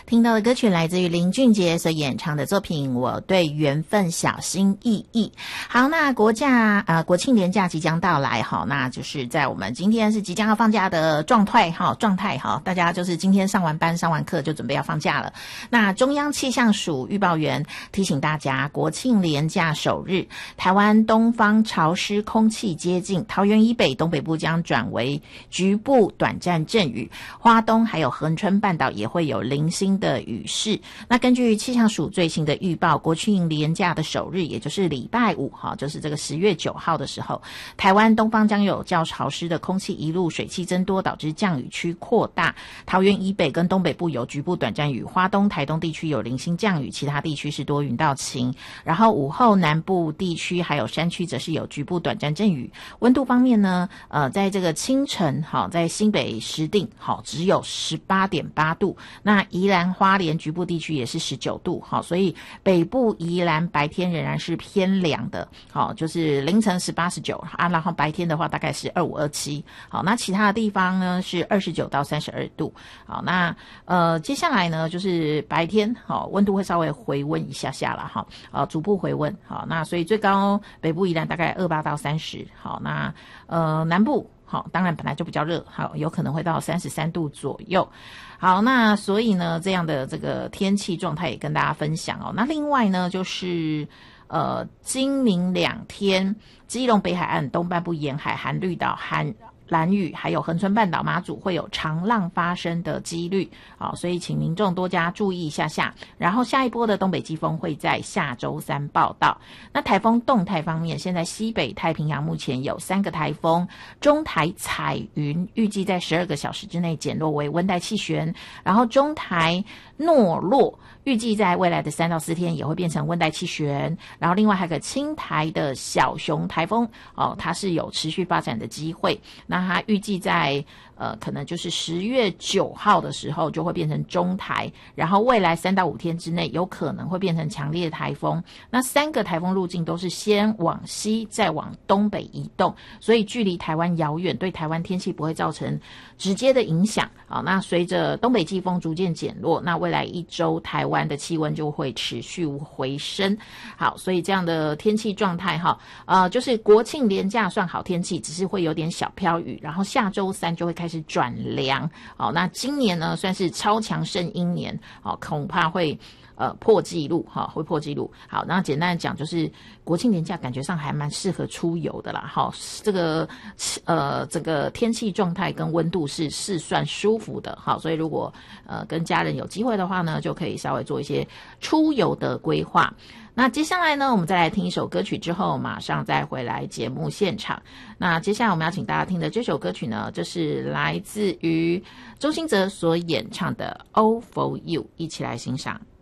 听到的歌曲来自于林俊杰所演唱的作品《我对缘分小心翼翼》。好，那国庆连假即将到来哈，那就是在我们今天是即将要放假的状态哈，大家就是今天上完班上完课就准备要放假了。那中央气象署预报员提醒大家，国庆连假首日，台湾东方潮湿空气接近，桃园以北东北部将转为局部短暂阵雨，花东还有恒春半岛也会有零星的雨势。那根据气象署最新的预报，国庆连假的首日，也就是礼拜五就是这个10月9号的时候，台湾东方将有较潮湿的空气一路水汽增多，导致降雨区扩大。桃园以北跟东北部有局部短暂雨，花东、台东地区有零星降雨，其他地区是多云到晴。然后午后南部地区还有山区则是有局部短暂阵雨。温度方面呢，在这个清晨在新北石碇只有18.8度，那宜兰花莲局部地区也是19度，所以北部宜兰白天仍然是偏凉的，就是凌晨18、19然后白天的话大概是25、27，那其他的地方呢是29到32度。好，那接下来呢就是白天温度会稍微回温一下下啦，逐步回温。好，那所以最高北部宜兰大概28到30，好，那南部当然本来就比较热，有可能会到33度左右。好，那所以呢，这样的这个天气状态也跟大家分享哦。那另外呢，就是今明2天，基隆北海岸东半部沿海、含绿岛、兰屿还有恒春半岛、马祖会有长浪发生的几率，所以请民众多加注意一下。然后下一波的东北季风会在下周3报道。那台风动态方面，现在西北太平洋目前有3个台风，中台彩云预计在12个小时之内减弱为温带气旋，然后中台诺洛预计在未来的3到4天也会变成温带气旋，然后另外还有个青台的小熊台风它是有持续发展的机会。那它预计在可能就是10月9号的时候就会变成中台，然后未来3到5天之内有可能会变成强烈台风。那3个台风路径都是先往西再往东北移动，所以距离台湾遥远，对台湾天气不会造成直接的影响。好，那随着东北季风逐渐减弱，那未来1周台湾的气温就会持续回升。好，所以这样的天气状态就是国庆连假算好天气，只是会有点小飘雨，然后下周3就会开始转凉。好，那今年呢算是超强圣婴年，恐怕会破纪录，会破纪录。好，那简单的讲就是国庆连假感觉上还蛮适合出游的啦。好，这个整个天气状态跟温度是算舒服的。好，所以如果跟家人有机会的话呢，就可以稍微做一些出游的规划。那接下来呢，我们再来听一首歌曲之后，马上再回来节目现场。那接下来我们要请大家听的这首歌曲呢，这是来自于周兴哲所演唱的《All for You》，一起来欣赏。